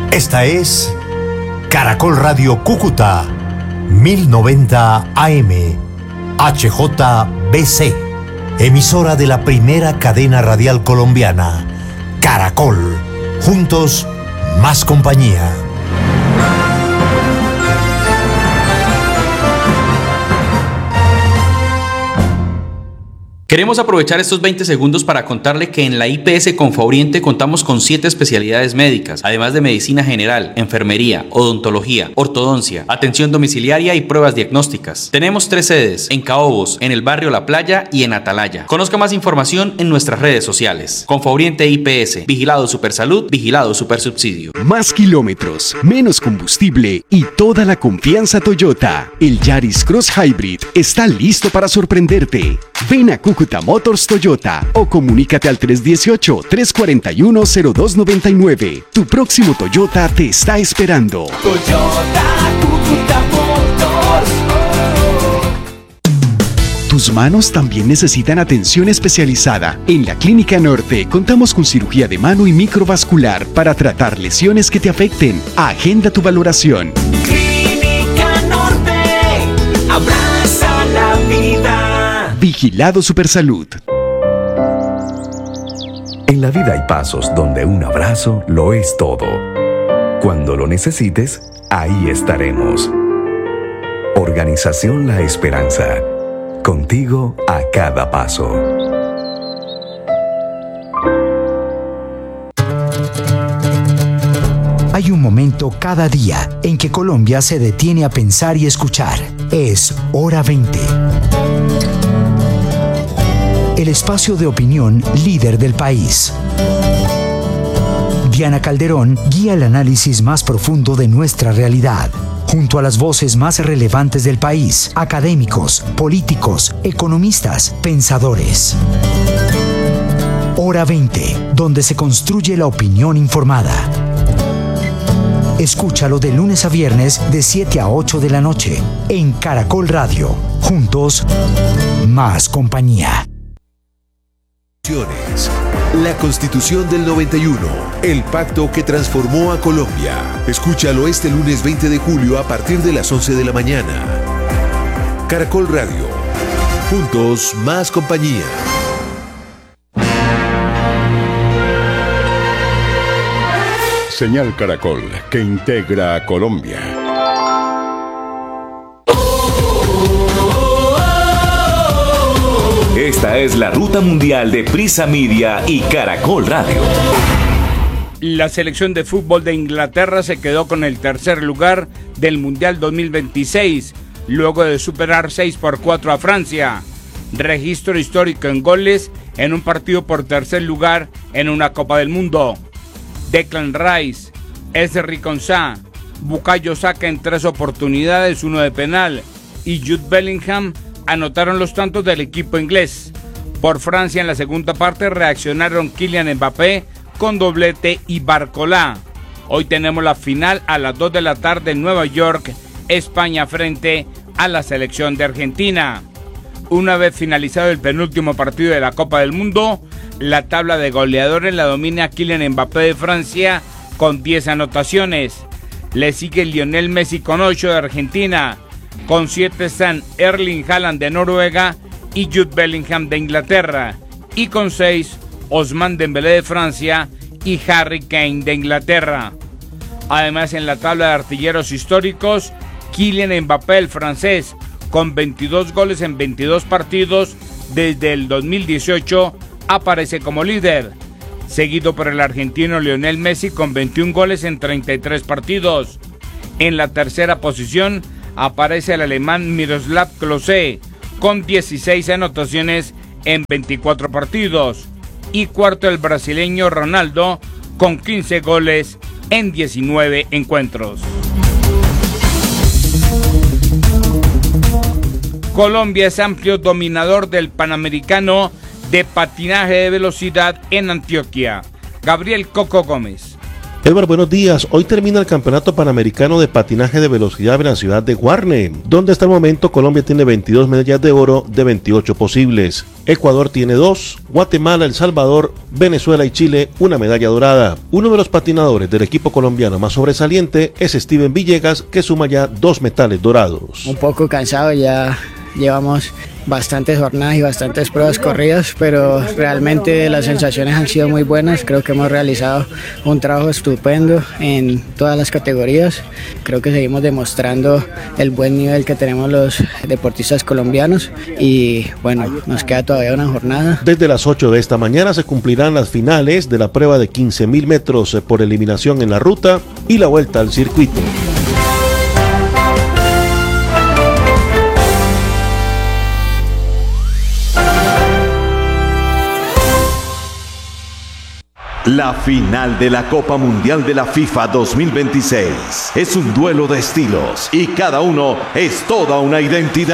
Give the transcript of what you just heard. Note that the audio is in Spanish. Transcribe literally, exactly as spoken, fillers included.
Esta es Caracol Radio Cúcuta, mil noventa A M, H J B C, emisora de la primera cadena radial colombiana, Caracol. Juntos, más compañía. Queremos aprovechar estos veinte segundos para contarle que en la I P S Confaoriente contamos con siete especialidades médicas, además de medicina general, enfermería, odontología, ortodoncia, atención domiciliaria y pruebas diagnósticas. Tenemos tres sedes, en Caobos, en el barrio La Playa y en Atalaya. Conozca más información en nuestras redes sociales. Confaoriente I P S, Vigilado Supersalud, Vigilado Supersubsidio. Más kilómetros, menos combustible y toda la confianza Toyota. El Yaris Cross Hybrid está listo para sorprenderte. Ven a Cúcuta Motors Toyota o comunícate al tres uno ocho, tres cuatro uno, cero dos nueve nueve. Tu próximo Toyota te está esperando. Toyota Cúcuta Motors. Tus manos también necesitan atención especializada. En la Clínica Norte contamos con cirugía de mano y microvascular para tratar lesiones que te afecten. Agenda tu valoración. Clínica Norte, abraza la vida. Vigilado Supersalud. En la vida hay pasos donde un abrazo lo es todo. Cuando lo necesites, ahí estaremos. Organización La Esperanza. Contigo a cada paso. Hay un momento cada día en que Colombia se detiene a pensar y escuchar. Es Hora veinte. El espacio de opinión líder del país. Diana Calderón guía el análisis más profundo de nuestra realidad, junto a las voces más relevantes del país, académicos, políticos, economistas, pensadores. Hora veinte, donde se construye la opinión informada. Escúchalo de lunes a viernes de siete a ocho de la noche en Caracol Radio. Juntos, más compañía. La Constitución del noventa y uno, el pacto que transformó a Colombia. Escúchalo este lunes veinte de julio a partir de las once de la mañana. Caracol Radio. Juntos, más compañía. Señal Caracol, que integra a Colombia. Esta es la ruta mundial de Prisa Media y Caracol Radio. La selección de fútbol de Inglaterra se quedó con el tercer lugar del Mundial dos mil veintiséis, luego de superar seis por cuatro a Francia. Registro histórico en goles en un partido por tercer lugar en una Copa del Mundo. Declan Rice, Ezri Konsa, Bukayo Saka en tres oportunidades, uno de penal, y Jude Bellingham anotaron los tantos del equipo inglés. Por Francia en la segunda parte reaccionaron Kylian Mbappé con doblete y Barcola. Hoy tenemos la final a las dos de la tarde en Nueva York, España frente a la selección de Argentina. Una vez finalizado el penúltimo partido de la Copa del Mundo, la tabla de goleadores la domina Kylian Mbappé de Francia con diez anotaciones. Le sigue Lionel Messi con ocho de Argentina. Con siete están Erling Haaland de Noruega y Jude Bellingham de Inglaterra. Y con seis, Ousmane Dembélé de Francia y Harry Kane de Inglaterra. Además, en la tabla de artilleros históricos, Kylian Mbappé, el francés, con veintidós goles en veintidós partidos desde el dos mil dieciocho, aparece como líder. Seguido por el argentino Lionel Messi con veintiún goles en treinta y tres partidos. En la tercera posición aparece el alemán Miroslav Klose con dieciséis anotaciones en veinticuatro partidos. Y cuarto el brasileño Ronaldo con quince goles en diecinueve encuentros. Colombia es amplio dominador del Panamericano de patinaje de velocidad en Antioquia. Gabriel Coco Gómez. Edward, buenos días. Hoy termina el Campeonato Panamericano de Patinaje de Velocidad en la ciudad de Guarne, donde hasta el momento Colombia tiene veintidós medallas de oro de veintiocho posibles. Ecuador tiene dos, Guatemala, El Salvador, Venezuela y Chile una medalla dorada. Uno de los patinadores del equipo colombiano más sobresaliente es Steven Villegas, que suma ya dos metales dorados. Un poco cansado, ya llevamos bastantes jornadas y bastantes pruebas corridas, pero realmente las sensaciones han sido muy buenas. Creo que hemos realizado un trabajo estupendo en todas las categorías. Creo que seguimos demostrando el buen nivel que tenemos los deportistas colombianos y bueno, nos queda todavía una jornada. Desde las ocho de esta mañana se cumplirán las finales de la prueba de quince mil metros por eliminación en la ruta y la vuelta al circuito. La final de la Copa Mundial de la FIFA dos mil veintiséis es un duelo de estilos y cada uno es toda una identidad.